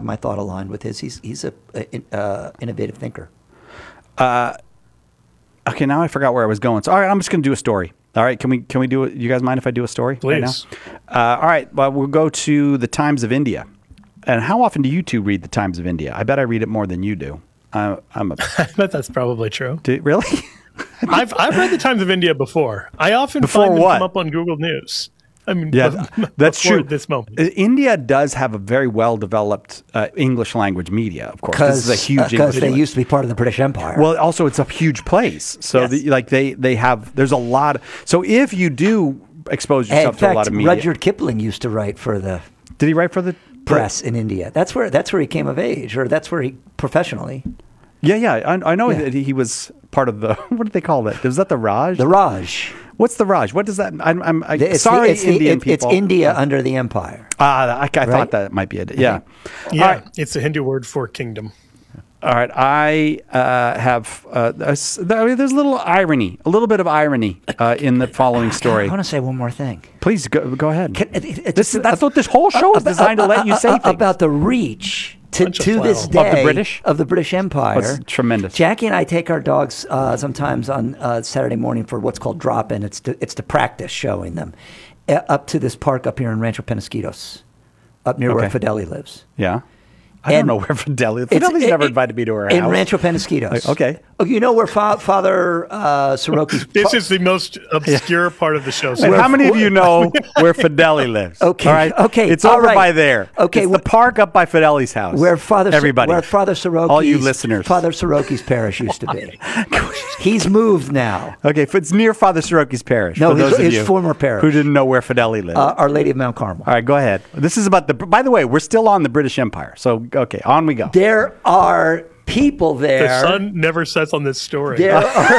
of my thought aligned with his. He's a innovative thinker. Okay, now I forgot where I was going. So, all right, I'm just going to do a story. All right, can we do it? You guys mind if I do a story? Please. Right now? All right, well, we'll go to the Times of India. And how often do you two read the Times of India? I bet I read it more than you do. I bet that's probably true. Really? I've read the Times of India before. I often find them come up on Google News. I mean, yeah, that's true. At this moment, India does have a very well-developed English language media. Of course, this is a huge because they used to be part of the British Empire. Well, also it's a huge place, so Yes. they have. There's a lot. So if you do expose yourself to a lot of media, Rudyard Kipling used to write for the. Did he write for the press in India? That's where he came of age, or that's where he professionally. Yeah. I know that he was part of the. What did they call it? Was that the Raj? The Raj. What's the Raj? What does that? It's sorry, Indian people. It's India Yeah. under the empire. I thought that might be it. Yeah. Yeah, All right. it's a Hindu word for kingdom. All right. I have. There's a little irony, a little bit of irony in the following story. I want to say one more thing. Please go ahead. That's what this whole show is designed to let you say things. About the reach to this day of the British Empire. That's tremendous. Jackie and I take our dogs sometimes on Saturday morning for what's called drop-in. It's to practice showing them up to this park up here in Rancho Penasquitos, up near where Fideli lives. Yeah. I don't know where Fideli. Fideli's never invited me to her house. In Rancho Penasquitos. Okay. Oh, you know where Father Soroki's... This is the most obscure part of the show. And how many of you know where Fideli lives? Okay. All right? Okay. It's over by there. Okay. It's the park up by Fideli's house. Where Father Soroki's... All you listeners. Father Soroki's parish used to be. He's moved now. Okay. If it's near Father Soroki's parish. No, for those of his you former parish. who didn't know where Fideli lived. Our Lady of Mount Carmel. All right. Go ahead. This is about the... By the way, we're still on the British Empire. So, okay. On we go. There are people there. The sun never sets on this story. There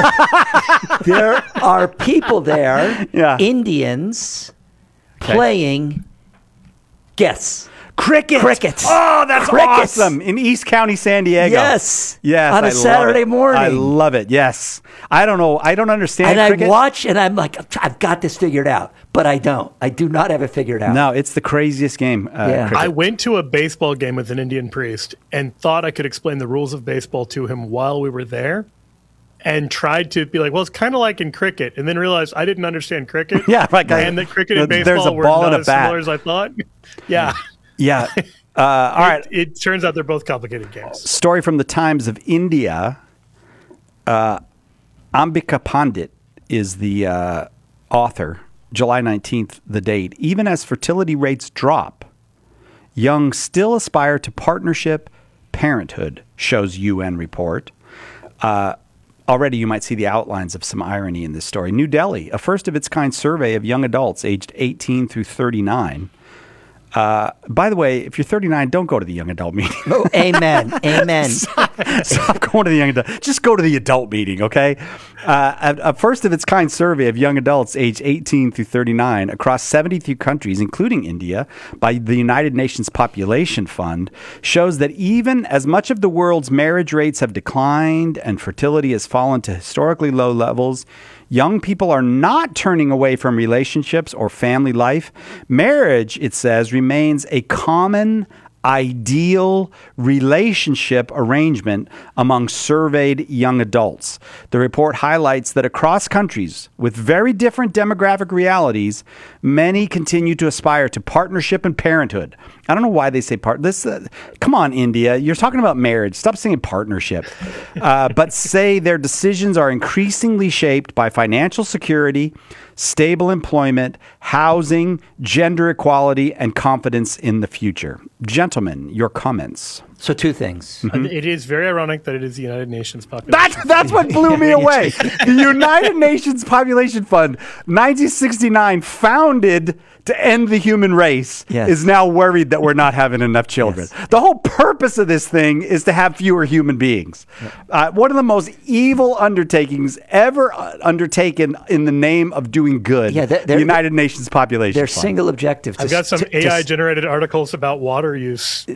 are people there, Indians, playing, guess. Cricket. Oh, that's awesome. In East County, San Diego. Yes. On a Saturday morning. I love it. Yes. I don't know. I don't understand cricket. I watch and I'm like, I've got this figured out. But I don't. I do not have it figured out. No, it's the craziest game. I went to a baseball game with an Indian priest and thought I could explain the rules of baseball to him while we were there, and tried to be like, well, it's kind of like in cricket, and then realized I didn't understand cricket. And that cricket and baseball were not as similar as I thought. Yeah. All right. It turns out they're both complicated games. Story from the Times of India. Ambika Pandit is the author. July 19th, the date. Even as fertility rates drop, young still aspire to partnership parenthood, shows UN report. Already you might see the outlines of some irony in this story. New Delhi, a first-of-its-kind survey of young adults aged 18 through 39. By the way, if you're 39, don't go to the young adult meeting. Oh, amen. Stop going to the young adult. Just go to the adult meeting, okay? A first-of-its-kind survey of young adults aged 18 through 39 across 73 countries, including India, by the United Nations Population Fund, shows that even as much of the world's marriage rates have declined and fertility has fallen to historically low levels, young people are not turning away from relationships or family life. Marriage, it says, remains a common, ideal relationship arrangement among surveyed young adults. The report highlights that across countries with very different demographic realities, many continue to aspire to partnership and parenthood. I don't know why they say come on, India. You're talking about marriage. Stop saying partnership. But say their decisions are increasingly shaped by financial security, stable employment, housing, gender equality, and confidence in the future. Gentlemen, your comments. So two things. It is very ironic that it is the United Nations Population Fund. That's what blew me away. The United Nations Population Fund, 1969, founded to end the human race, is now worried that we're not having enough children. Yes. The whole purpose of this thing is to have fewer human beings. One of the most evil undertakings ever undertaken in the name of doing good. The United Nations Population Their Fund. Single objective. I've got some AI-generated articles about water use.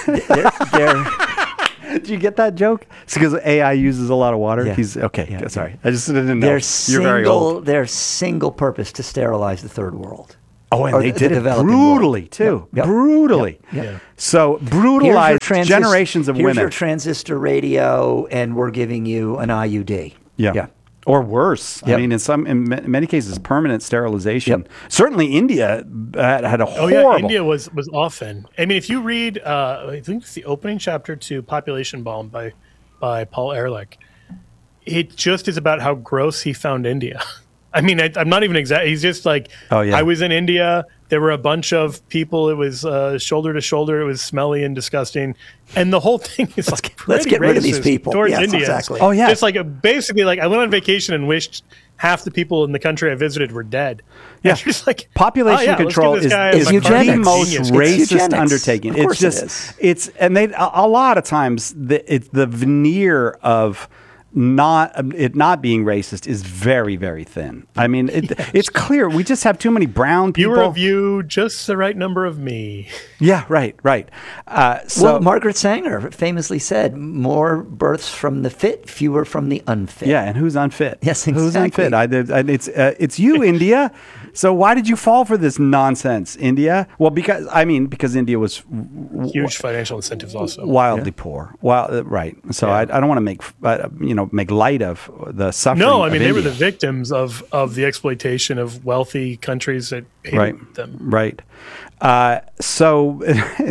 Did you get that joke? It's because AI uses a lot of water. Yeah. Sorry. I just didn't know. You're very old. Their single purpose to sterilize the third world. Oh, and Or they the did it developing world. brutally too. Yep. Brutally. Yep. Yeah. So Here's brutalized your generations of here's women. your transistor radio, and we're giving you an IUD. Yeah. Or worse. Yep. I mean, in many cases, permanent sterilization. Yep. Certainly, India had a Oh horrible. yeah, India was often. I mean, if you read, I think it's the opening chapter to Population Bomb by Paul Ehrlich. It just is about how gross he found India. I mean, I'm not even exact. He's just like, Oh, yeah. I was in India. There were a bunch of people. It was shoulder to shoulder. It was smelly and disgusting. And the whole thing is like let's pretty get rid of these racist people. towards Yes, Indians. exactly. Oh, yeah. It's like basically like I went on vacation and wished half the people in the country I visited were dead. Yeah. And you're just like, Population oh, yeah, let's give control this is guy is a eugenics. the fucking most genius. racist eugenics. undertaking. Of It's course it just is. and they a lot of times it's the veneer of it not being racist is very, very thin. I mean, it's clear we just have too many brown people. Fewer of you, just the right number of me. Yeah, right. So Well, Margaret Sanger famously said, "More births from the fit, fewer from the unfit." yeah, and who's unfit? Yes, Who's exactly. unfit? It's you, India. So why did you fall for this nonsense, India? Well, because India was Huge financial incentives also. wildly poor. Right. So Yeah. I don't want to make light of the suffering. No, I of mean they were the India. victims of the exploitation of wealthy countries that hated Right. them. Right. So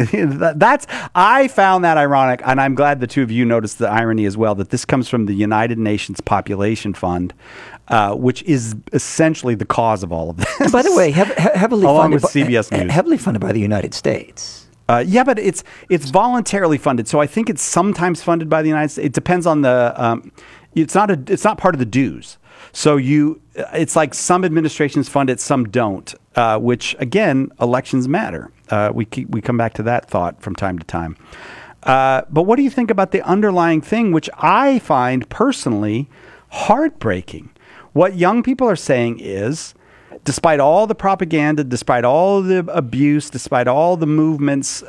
I found that ironic, and I'm glad the two of you noticed the irony as well, that this comes from the United Nations Population Fund, which is essentially the cause of all of this. By the way, heavily Along funded with CBS News. heavily funded by the United States. Yeah, but it's voluntarily funded. So I think it's sometimes funded by the United States. It depends on the. It's not part of the dues. So it's like some administrations fund it, some don't. Which again, elections matter. We come back to that thought from time to time. But what do you think about the underlying thing, which I find personally heartbreaking? What young people are saying is, despite all the propaganda, despite all the abuse, despite all the movements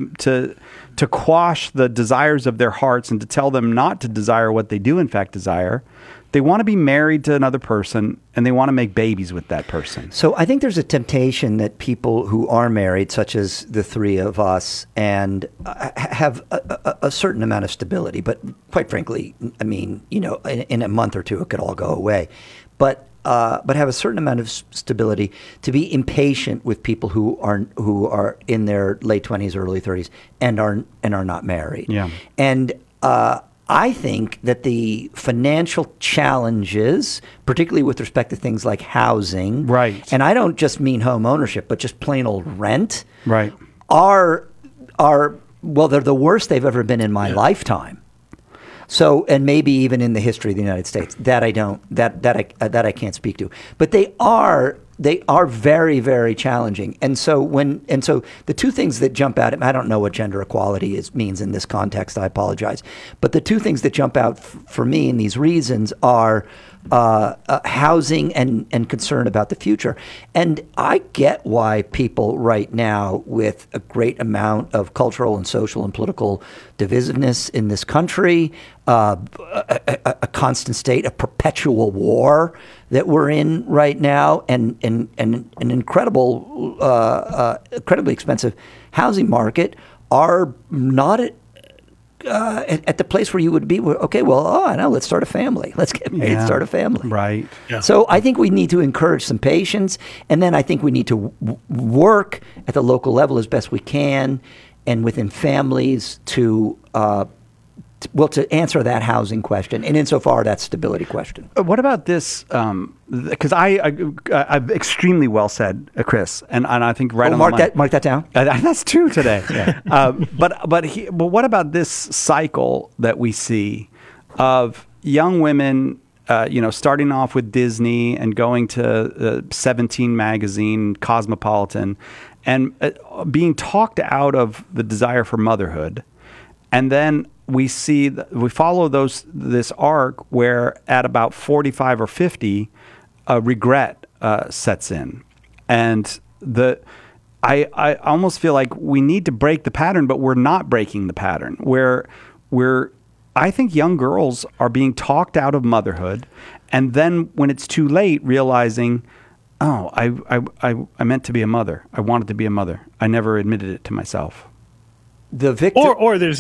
to quash the desires of their hearts and to tell them not to desire what they do in fact desire, they want to be married to another person and they want to make babies with that person. So I think there's a temptation that people who are married, such as the three of us, and have a certain amount of stability, but quite frankly, I mean, in a month or two, it could all go away. But have a certain amount of stability, to be impatient with people who are in their late 20s, early 30s, and are not married. Yeah. And I think that the financial challenges, particularly with respect to things like housing, Right. and I don't just mean home ownership, but just plain old rent, Right. are they're the worst they've ever been in my lifetime. So, and maybe even in the history of the United States, that I can't speak to. But they are very, very challenging. And so the two things that jump out at me, I don't know what gender equality means in this context, I apologize. But the two things that jump out for me in these reasons are housing and concern about the future. And I get why people right now, with a great amount of cultural and social and political divisiveness in this country, a constant state of perpetual war that we're in right now, and an incredibly expensive housing market, are not at the place where you would be. Okay, well, let's start a family. Let's get married and start a family. Right. Yeah. So I think we need to encourage some patience, and then I think we need to work at the local level as best we can, and within families to answer that housing question, and insofar that stability question. What about this? Because I've extremely well said, Chris, and I think right on mark the money. mark that down. That's true today. But what about this cycle that we see of young women, starting off with Disney and going to 17 magazine, Cosmopolitan, and being talked out of the desire for motherhood, and then we follow this arc where at about 45 or 50, regret sets in, and I almost feel like we need to break the pattern, but we're not breaking the pattern. I think young girls are being talked out of motherhood, and then when it's too late, realizing Oh, I meant to be a mother. I wanted to be a mother. I never admitted it to myself. The victim. Or there's